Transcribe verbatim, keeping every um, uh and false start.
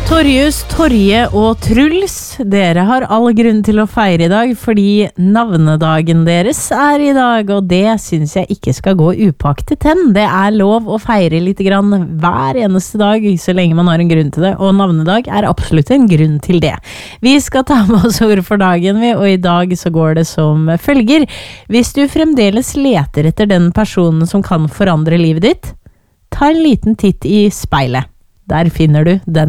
Torjus, Torje og Truls, dere har all grunn til å feire i dag, fordi navnedagen deres er i dag, og det synes jeg ikke skal gå upaktet hen. Det er lov å feire litt grann hver eneste dag, så lenge man har en grunn til det, og navnedag er absolutt en grunn til det. Vi skal ta med oss ord for dagen, og i dag så går det som følger. Hvis du fremdeles leter etter den personen som kan forandre livet ditt, ta en liten titt i speilet. Der finner du den